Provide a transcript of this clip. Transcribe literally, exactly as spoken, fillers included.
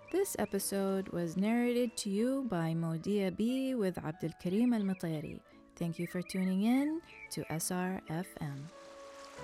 This episode was narrated to you by Modia B with Abdul Karim Al Mutayri. Thank you for tuning in to S R F M.